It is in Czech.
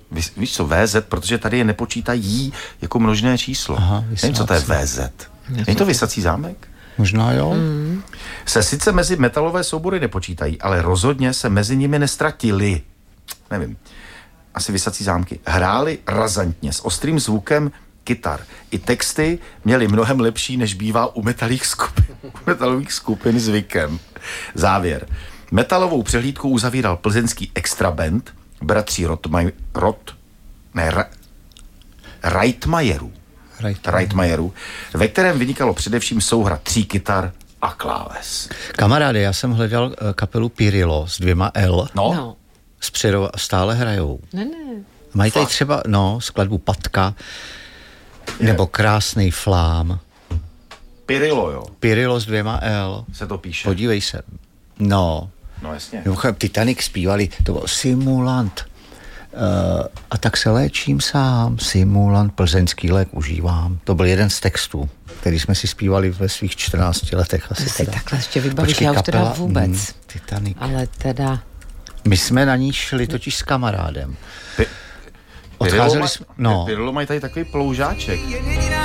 Víš co, VZ, protože tady je nepočítají jako množné číslo. Aha, nevím, co to je VZ. Není to Visací zámek? Možná jo. Se sice mezi metalové soubory nepočítají, ale rozhodně se mezi nimi nestratili. Nevím. Asi Visací zámky. Hráli razantně, s ostrým zvukem kytar. I texty měli mnohem lepší, než bývá u metalových skupin zvykem. Závěr. Metalovou přehlídku uzavíral plzeňský extraband bratří Reitmajerů, ve kterém vynikalo především souhra 3 kytar a kláves. Kamaráde, já jsem hledal kapelu Pirillo s 2 L. No. Z Přerova stále hrajou. Ne. Mají tady třeba, skladbu Patka, nebo Krásnej flám. Pirillo, jo. Pirillo s 2 L. Se to píše. Podívej se. No jasně. Titanic zpívali, to byl Simulant. A tak se léčím sám, Simulant, plzeňský lék užívám. To byl jeden z textů, který jsme si zpívali ve svých 14 letech. Asi si takhle ještě vybavíš, já už teda vůbec. Titanic. Ale teda... My jsme na ní šli totiž s kamarádem. Pirillo mají tady takový ploužáček.